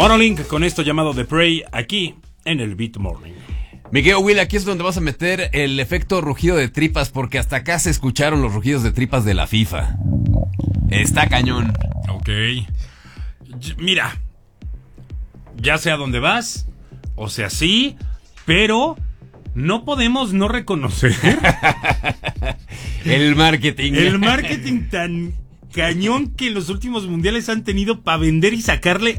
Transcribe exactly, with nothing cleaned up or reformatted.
Monolink con esto llamado The Prey aquí en el Beat Morning. Miguel Will, aquí es donde vas a meter el efecto rugido de tripas, porque hasta acá se escucharon los rugidos de tripas de la FIFA. Está cañón. Ok. Mira, ya sé a dónde vas, o sea, sí, pero no podemos no reconocer el marketing. El marketing tan cañón que en los últimos mundiales han tenido para vender y sacarle